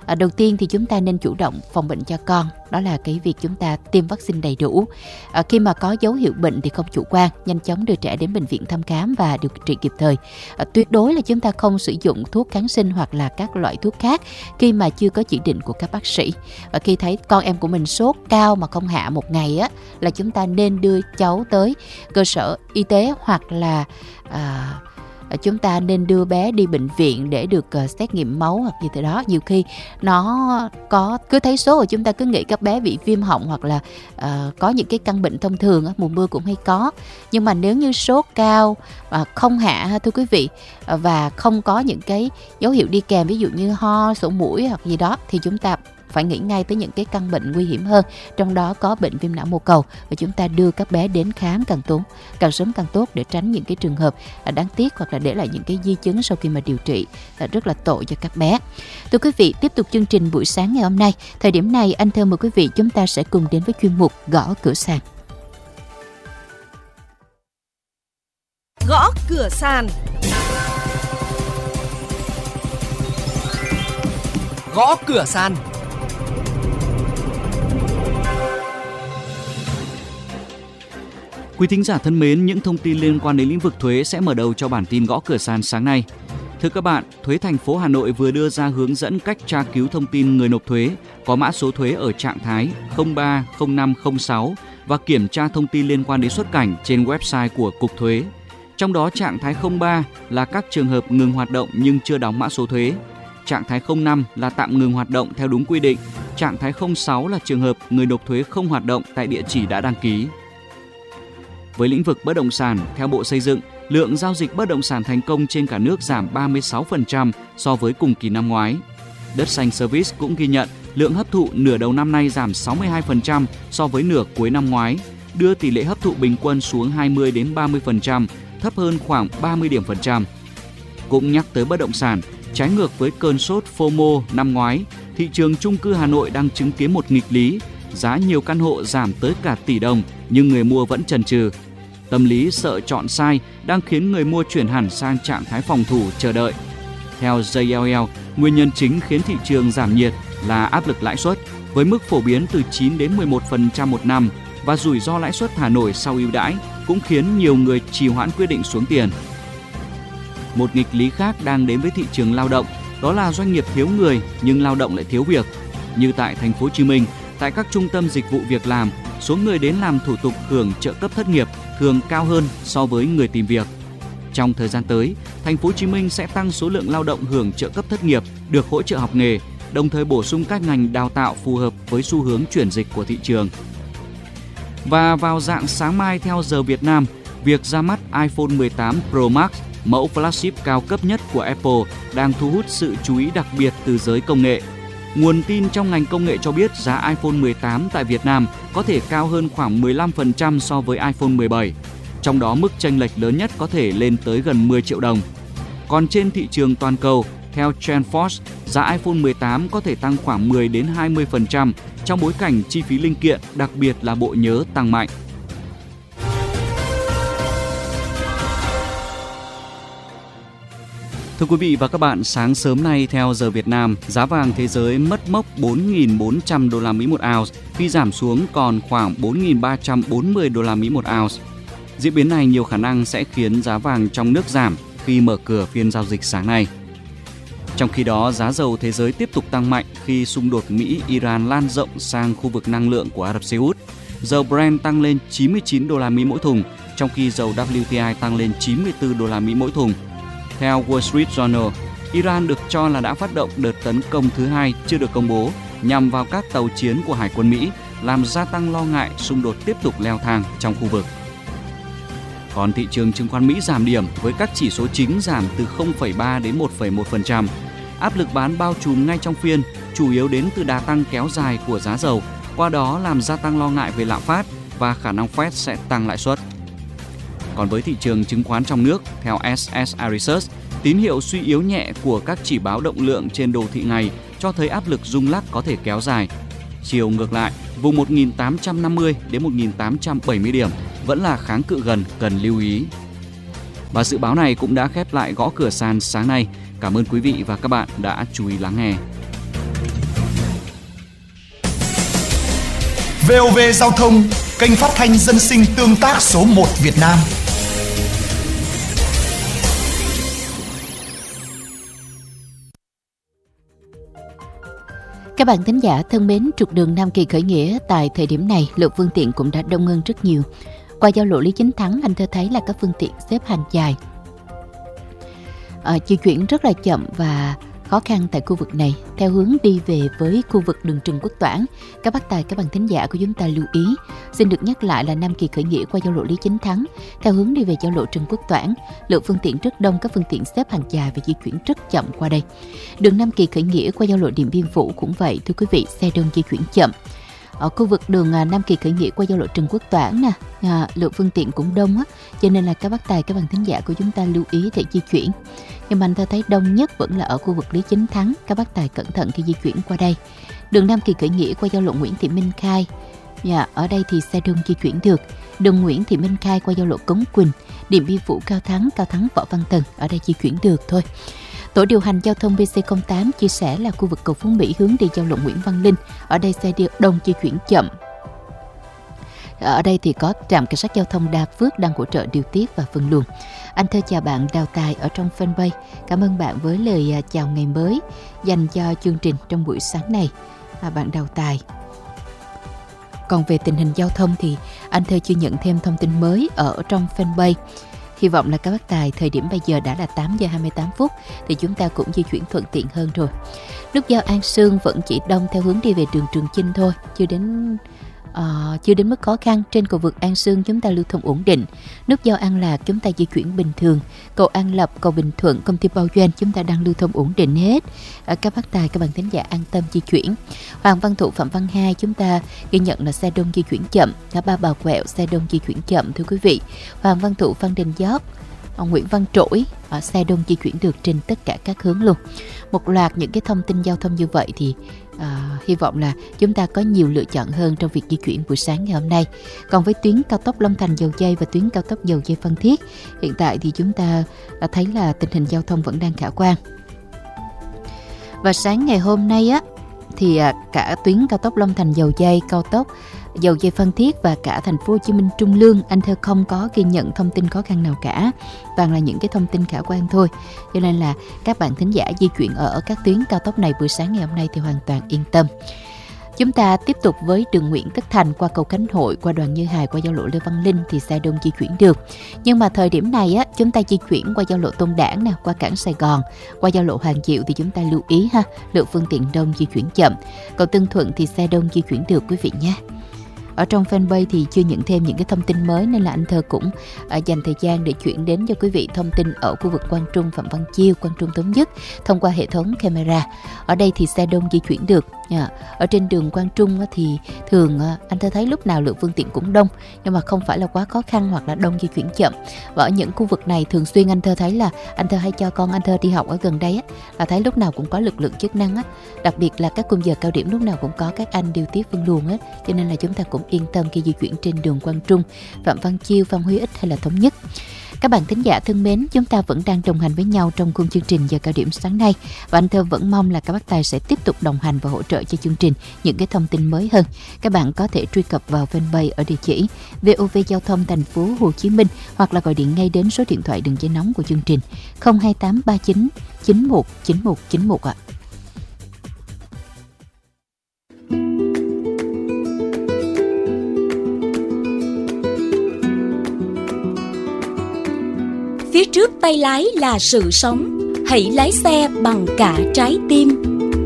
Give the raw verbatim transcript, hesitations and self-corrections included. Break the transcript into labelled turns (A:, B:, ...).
A: À, đầu tiên thì chúng ta nên chủ động phòng bệnh cho con, đó là cái việc chúng ta tiêm vaccine đầy đủ. À, khi mà có dấu hiệu bệnh thì không chủ quan, nhanh chóng đưa trẻ đến bệnh viện thăm khám và điều trị kịp thời. À, tuyệt đối là chúng ta không sử dụng thuốc kháng sinh hoặc là các loại thuốc khác khi mà chưa có chỉ định của các bác sĩ. Và khi thấy con em của mình sốt cao mà không hạ một ngày á, là chúng ta nên đưa cháu tới cơ sở y tế hoặc là à, chúng ta nên đưa bé đi bệnh viện để được uh, xét nghiệm máu hoặc gì thế đó. Nhiều khi nó có cứ thấy sốt rồi chúng ta cứ nghĩ các bé bị viêm họng hoặc là uh, có những cái căn bệnh thông thường á, mùa mưa cũng hay có. Nhưng mà nếu như sốt cao và uh, không hạ thưa quý vị, uh, và không có những cái dấu hiệu đi kèm, ví dụ như ho, sổ mũi hoặc gì đó, thì chúng ta phải nghĩ ngay tới những cái căn bệnh nguy hiểm hơn, trong đó có bệnh viêm não mô cầu, và chúng ta đưa các bé đến khám càng tốt, càng sớm càng tốt, để tránh những cái trường hợp đáng tiếc hoặc là để lại những cái di chứng sau khi mà điều trị rất là tội cho các bé. Thưa quý vị, tiếp tục chương trình buổi sáng ngày hôm nay. Thời điểm này anh Thơ mời quý vị chúng ta sẽ cùng đến với chuyên mục Gõ Cửa Sàn.
B: Gõ Cửa Sàn.
C: Gõ Cửa Sàn.
D: Quý thính giả thân mến, những thông tin liên quan đến lĩnh vực thuế sẽ mở đầu cho bản tin Gõ Cửa Sàn sáng nay. Thưa các bạn, Thuế thành phố Hà Nội vừa đưa ra hướng dẫn cách tra cứu thông tin người nộp thuế có mã số thuế ở trạng thái không ba không năm không sáu và kiểm tra thông tin liên quan đến xuất cảnh trên website của Cục Thuế. Trong đó trạng thái không ba là các trường hợp ngừng hoạt động nhưng chưa đóng mã số thuế. Trạng thái không năm là tạm ngừng hoạt động theo đúng quy định. Trạng thái không sáu là trường hợp người nộp thuế không hoạt động tại địa chỉ đã đăng ký. Với lĩnh vực bất động sản, theo Bộ Xây dựng, lượng giao dịch bất động sản thành công trên cả nước giảm ba mươi sáu phần trăm so với cùng kỳ năm ngoái. Đất xanh Service cũng ghi nhận lượng hấp thụ nửa đầu năm nay giảm sáu mươi hai phần trăm so với nửa cuối năm ngoái, đưa tỷ lệ hấp thụ bình quân xuống hai mươi đến ba mươi phần trăm, thấp hơn khoảng ba mươi điểm phần trăm. Cũng nhắc tới bất động sản, trái ngược với cơn sốt FOMO năm ngoái, thị trường chung cư Hà Nội đang chứng kiến một nghịch lý, giá nhiều căn hộ giảm tới cả tỷ đồng nhưng người mua vẫn chần chừ. Tâm lý sợ chọn sai đang khiến người mua chuyển hẳn sang trạng thái phòng thủ chờ đợi. Theo J L L, nguyên nhân chính khiến thị trường giảm nhiệt là áp lực lãi suất với mức phổ biến từ chín đến mười một phần trăm một năm và rủi ro lãi suất thả nổi sau ưu đãi cũng khiến nhiều người trì hoãn quyết định xuống tiền. Một nghịch lý khác đang đến với thị trường lao động, đó là doanh nghiệp thiếu người nhưng lao động lại thiếu việc. Như tại thành phố Hồ Chí Minh, tại các trung tâm dịch vụ việc làm, số người đến làm thủ tục hưởng trợ cấp thất nghiệp thường cao hơn so với người tìm việc. Trong thời gian tới, thành phố Hồ Chí Minh sẽ tăng số lượng lao động hưởng trợ cấp thất nghiệp được hỗ trợ học nghề, đồng thời bổ sung các ngành đào tạo phù hợp với xu hướng chuyển dịch của thị trường. Và vào rạng sáng mai theo giờ Việt Nam, việc ra mắt iPhone mười tám Pro Max, mẫu flagship cao cấp nhất của Apple, đang thu hút sự chú ý đặc biệt từ giới công nghệ. Nguồn tin trong ngành công nghệ cho biết giá iPhone mười tám tại Việt Nam có thể cao hơn khoảng mười lăm phần trăm so với iPhone mười bảy. Trong đó mức chênh lệch lớn nhất có thể lên tới gần mười triệu đồng. Còn trên thị trường toàn cầu, theo TrendForce, giá iPhone mười tám có thể tăng khoảng mười đến hai mươi phần trăm trong bối cảnh chi phí linh kiện, đặc biệt là bộ nhớ tăng mạnh. Thưa quý vị và các bạn, sáng sớm nay theo giờ Việt Nam, giá vàng thế giới mất mốc bốn nghìn bốn trăm đô la Mỹ một ounce khi giảm xuống còn khoảng bốn nghìn ba trăm bốn mươi đô la Mỹ một ounce. Diễn biến này nhiều khả năng sẽ khiến giá vàng trong nước giảm khi mở cửa phiên giao dịch sáng nay. Trong khi đó, giá dầu thế giới tiếp tục tăng mạnh khi xung đột Mỹ-Iran lan rộng sang khu vực năng lượng của Ả Rập Xê Út. Dầu Brent tăng lên chín mươi chín đô la Mỹ mỗi thùng, trong khi dầu W T I tăng lên chín mươi tư đô la Mỹ mỗi thùng. Theo Wall Street Journal, Iran được cho là đã phát động đợt tấn công thứ hai chưa được công bố nhằm vào các tàu chiến của Hải quân Mỹ, làm gia tăng lo ngại xung đột tiếp tục leo thang trong khu vực. Còn thị trường chứng khoán Mỹ giảm điểm với các chỉ số chính giảm từ không phẩy ba đến một phẩy một phần trăm. Áp lực bán bao trùm ngay trong phiên, chủ yếu đến từ đà tăng kéo dài của giá dầu, qua đó làm gia tăng lo ngại về lạm phát và khả năng Fed sẽ tăng lãi suất. Còn với thị trường chứng khoán trong nước, theo S S I Research, tín hiệu suy yếu nhẹ của các chỉ báo động lượng trên đồ thị ngày cho thấy áp lực rung lắc có thể kéo dài. Chiều ngược lại, vùng một nghìn tám trăm năm mươi đến một nghìn tám trăm bảy mươi điểm vẫn là kháng cự gần cần lưu ý. Và dự báo này cũng đã khép lại Gõ Cửa Sàn sáng nay. Cảm ơn quý vị và các bạn đã chú ý lắng nghe.
B: vê o vê Giao thông, kênh phát thanh dân sinh tương tác số một Việt Nam.
A: Các bạn thính giả thân mến, trục đường Nam Kỳ khởi nghĩa tại thời điểm này lượng phương tiện cũng đã đông hơn rất nhiều. Qua giao lộ Lý Chính Thắng, anh thơ thấy là các phương tiện xếp hàng dài, à, di chuyển rất là chậm và khó khăn tại khu vực này theo hướng đi về với khu vực đường Trần Quốc Toản. Các bác tài, các bạn thính giả của chúng ta lưu ý, xin được nhắc lại là Nam Kỳ khởi nghĩa qua giao lộ Lý Chính Thắng theo hướng đi về giao lộ Trần Quốc Toản, lượng phương tiện rất đông, các phương tiện xếp hàng dài và di chuyển rất chậm qua đây. Đường Nam Kỳ khởi nghĩa qua giao lộ Điện Biên Phủ cũng vậy, thưa quý vị, xe đông di chuyển chậm. Ở khu vực đường Nam Kỳ khởi nghĩa qua giao lộ Trần Quốc Toản nè, à, lượng phương tiện cũng đông á, cho nên là các bác tài, các bạn thính giả của chúng ta lưu ý để di chuyển. Nhưng mà anh ta thấy đông nhất vẫn là ở khu vực Lý Chính Thắng, các bác tài cẩn thận khi di chuyển qua đây. Đường Nam Kỳ khởi nghĩa qua giao lộ Nguyễn Thị Minh Khai, à, ở đây thì xe đông di chuyển được. Đường Nguyễn Thị Minh Khai qua giao lộ Cống Quỳnh, Điện Biên Phủ Cao Thắng, Cao Thắng Võ Văn Tần, ở đây di chuyển được thôi. Tổ điều hành giao thông bê xê không tám chia sẻ là khu vực cầu Phú Mỹ hướng đi giao lộ Nguyễn Văn Linh, ở đây xe đông di chuyển chậm. Ở đây thì có trạm cảnh sát giao thông Đa Phước đang hỗ trợ điều tiết và phân luồng. Anh thơ chào bạn Đào Tài ở trong fanpage. Cảm ơn bạn với lời chào ngày mới dành cho chương trình trong buổi sáng này, à, bạn Đào Tài. Còn về tình hình giao thông thì anh thơ chưa nhận thêm thông tin mới ở trong fanpage. Hy vọng là các bác tài, thời điểm bây giờ đã là tám giờ hai mươi tám phút thì chúng ta cũng di chuyển thuận tiện hơn rồi. Nút giao An Sương vẫn chỉ đông theo hướng đi về đường Trường Chinh thôi, chưa đến uh, chưa đến mức khó khăn. Trên cầu vượt An Sương chúng ta lưu thông ổn định. Nút giao An Lạc chúng ta di chuyển bình thường. Cầu An Lập, cầu Bình Thuận, công ty Bao Doanh chúng ta đang lưu thông ổn định hết. Uh, các bác tài, các bạn thính giả an tâm di chuyển. Hoàng Văn Thụ, Phạm Văn Hai chúng ta ghi nhận là xe đông di chuyển chậm. Ngã ba Bà Quẹo xe đông di chuyển chậm, thưa quý vị. Hoàng Văn Thụ, Phan Đình Giót, Nguyễn Văn Trỗi, ở xe đông di chuyển được trên tất cả các hướng luôn. Một loạt những cái thông tin giao thông như vậy thì à, hy vọng là chúng ta có nhiều lựa chọn hơn trong việc di chuyển buổi sáng ngày hôm nay. Còn với tuyến cao tốc Long Thành Dầu Giây và tuyến cao tốc Dầu Giây Phan Thiết, hiện tại thì chúng ta đã thấy là tình hình giao thông vẫn đang khả quan. Và sáng ngày hôm nay á thì cả tuyến cao tốc Long Thành Dầu Giây, cao tốc Dầu Giây Phan Thiết và cả thành phố Hồ Chí Minh Trung Lương, anh thơ không có ghi nhận thông tin khó khăn nào cả, toàn là những cái thông tin khả quan thôi. Cho nên là các bạn thính giả di chuyển ở các tuyến cao tốc này buổi sáng ngày hôm nay thì hoàn toàn yên tâm. Chúng ta tiếp tục với đường Nguyễn Tất Thành qua cầu Khánh Hội, qua Đoàn Như Hài, qua giao lộ Lê Văn Linh thì xe đông di chuyển được. Nhưng mà thời điểm này á, chúng ta di chuyển qua giao lộ Tôn Đản nè, qua cảng Sài Gòn, qua giao lộ Hoàng Diệu thì chúng ta lưu ý ha, lượng phương tiện đông di chuyển chậm. Cầu Tân Thuận thì xe đông di chuyển được quý vị nhé. Ở trong fanpage thì chưa nhận thêm những cái thông tin mới nên là anh thơ cũng uh, dành thời gian để chuyển đến cho quý vị thông tin ở khu vực Quang Trung, Phạm Văn Chiêu, Quang Trung Thống Nhất thông qua hệ thống camera. Ở đây thì xe đông di chuyển được. Yeah. Ở trên đường Quang Trung thì thường uh, anh thơ thấy lúc nào lượng phương tiện cũng đông, nhưng mà không phải là quá khó khăn hoặc là đông di chuyển chậm. Và ở những khu vực này thường xuyên anh thơ thấy là anh thơ hay cho con anh thơ đi học ở gần đây á, là thấy lúc nào cũng có lực lượng chức năng á, đặc biệt là các khung giờ cao điểm lúc nào cũng có các anh điều tiết phân luồng hết, cho nên là chúng ta cũng yên tâm khi di chuyển trên đường Quang Trung, Phạm Văn Chiêu, Phan Huy Ích hay là Thống Nhất. Các bạn thính giả thân mến, chúng ta vẫn đang đồng hành với nhau trong khung chương trình giờ cao điểm sáng nay và anh thơ vẫn mong là các bác tài sẽ tiếp tục đồng hành và hỗ trợ cho chương trình những cái thông tin mới hơn. Các bạn có thể truy cập vào fanpage ở địa chỉ vê o vê Giao thông Thành phố Hồ Chí Minh hoặc là gọi điện ngay đến số điện thoại đường dây nóng của chương trình không hai tám ba chín chín một chín một chín một ạ.
E: Phía trước tay lái là sự sống, hãy lái xe bằng cả trái tim.